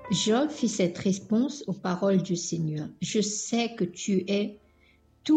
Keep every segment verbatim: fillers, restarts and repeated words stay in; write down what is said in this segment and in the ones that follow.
Job fit cette réponse aux paroles du Seigneur. « Je sais que tu es tout-puissant. »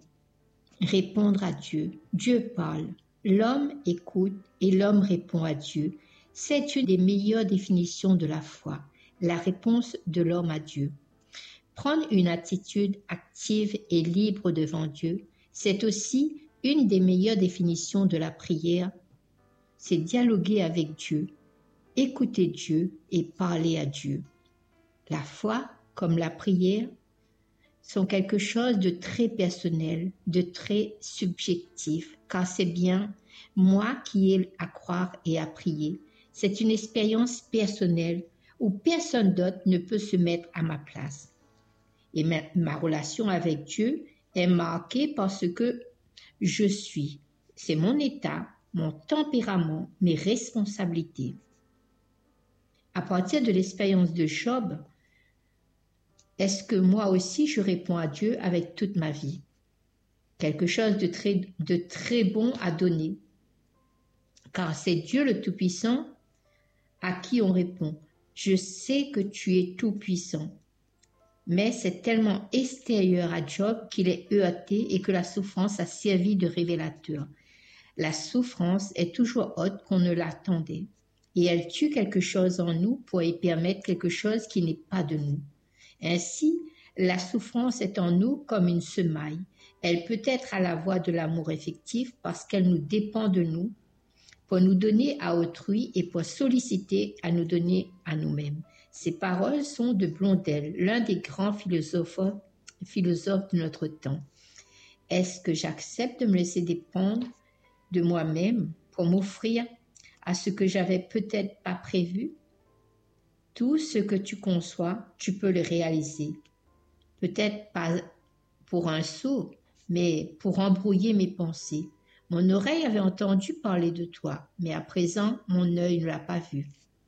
Répondre à Dieu. Dieu parle. L'homme écoute et l'homme répond à Dieu. C'est une des meilleures définitions de la foi, la réponse de l'homme à Dieu. Prendre une attitude active et libre devant Dieu, c'est aussi une des meilleures définitions de la prière. C'est dialoguer avec Dieu, écouter Dieu et parler à Dieu. La foi, comme la prière, sont quelque chose de très personnel, de très subjectif, car c'est bien moi qui ai à croire et à prier. C'est une expérience personnelle où personne d'autre ne peut se mettre à ma place. Et ma, ma relation avec Dieu est marquée par ce que je suis. C'est mon état, mon tempérament, mes responsabilités. À partir de l'expérience de Job, est-ce que moi aussi je réponds à Dieu avec toute ma vie? Quelque chose de très, de très bon à donner. Car c'est Dieu le Tout-Puissant à qui on répond. Je sais que tu es tout-puissant. Mais c'est tellement extérieur à Job qu'il est heurté et que la souffrance a servi de révélateur. La souffrance est toujours haute qu'on ne l'attendait. Et elle tue quelque chose en nous pour y permettre quelque chose qui n'est pas de nous. Ainsi, la souffrance est en nous comme une semaille. Elle peut être à la voie de l'amour effectif parce qu'elle nous dépend de nous, pour nous donner à autrui et pour solliciter à nous donner à nous-mêmes. Ces paroles sont de Blondel, l'un des grands philosophes, philosophes de notre temps. Est-ce que j'accepte de me laisser dépendre de moi-même pour m'offrir à ce que j'avais peut-être pas prévu? Tout ce que tu conçois, tu peux le réaliser. Peut-être pas pour un sou, mais pour embrouiller mes pensées. Mon oreille avait entendu parler de toi, mais à présent, mon œil ne l'a pas vu.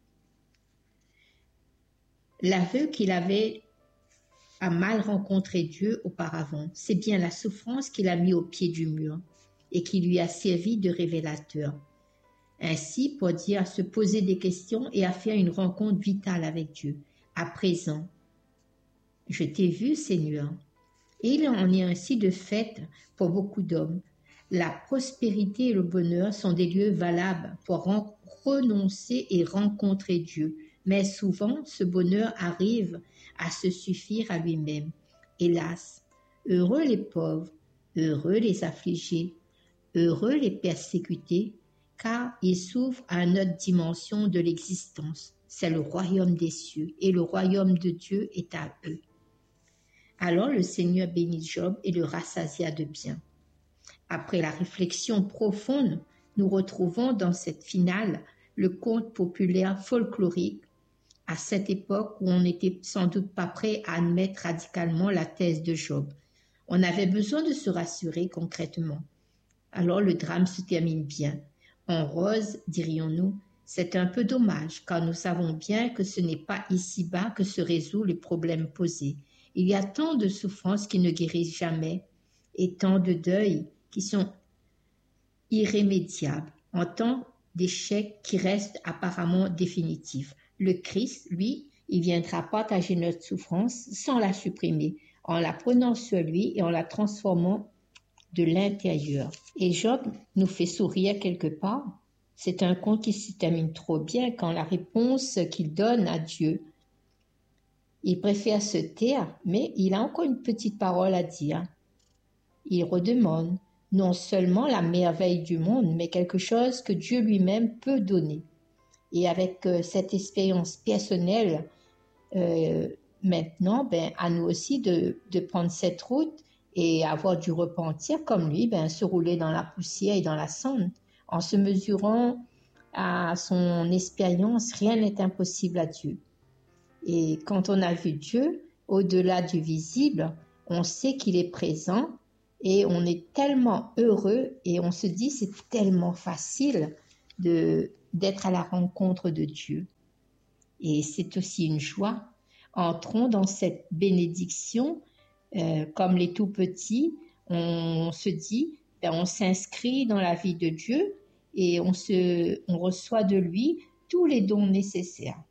L'aveu qu'il avait a mal rencontré Dieu auparavant, c'est bien la souffrance qu'il a mis au pied du mur et qui lui a servi de révélateur. Ainsi, pour dire à se poser des questions et à faire une rencontre vitale avec Dieu. À présent, je t'ai vu, Seigneur. Et il en est ainsi de fait pour beaucoup d'hommes. La prospérité et le bonheur sont des lieux valables pour ren- renoncer et rencontrer Dieu. Mais souvent, ce bonheur arrive à se suffire à lui-même. Hélas, heureux les pauvres, heureux les affligés, heureux les persécutés, car ils s'ouvrent à une autre dimension de l'existence. C'est le royaume des cieux, et le royaume de Dieu est à eux. Alors le Seigneur bénit Job et le rassasia de biens. Après la réflexion profonde, nous retrouvons dans cette finale le conte populaire folklorique à cette époque où on n'était sans doute pas prêt à admettre radicalement la thèse de Job. On avait besoin de se rassurer concrètement. Alors le drame se termine bien. En rose, dirions-nous, c'est un peu dommage, car nous savons bien que ce n'est pas ici-bas que se résout le problème posé. Il y a tant de souffrances qui ne guérissent jamais, et tant de deuils qui sont irrémédiables, en tant d'échecs qui restent apparemment définitifs. Le Christ, lui, il viendra partager notre souffrance sans la supprimer, en la prenant sur lui et en la transformant de l'intérieur. Et Job nous fait sourire quelque part. C'est un conte qui se termine trop bien quand la réponse qu'il donne à Dieu. Il préfère se taire, mais il a encore une petite parole à dire. Il redemande non seulement la merveille du monde, mais quelque chose que Dieu lui-même peut donner. Et avec euh, cette expérience personnelle, euh, maintenant, ben, à nous aussi de, de prendre cette route et avoir du repentir comme lui, ben, se rouler dans la poussière et dans la cendre. En se mesurant à son expérience, rien n'est impossible à Dieu. Et quand on a vu Dieu, au-delà du visible, on sait qu'il est présent et on est tellement heureux et on se dit c'est tellement facile de, d'être à la rencontre de Dieu. Et c'est aussi une joie. Entrons dans cette bénédiction. Euh, comme les tout petits, on se dit, ben on s'inscrit dans la vie de Dieu et on, se, on reçoit de lui tous les dons nécessaires.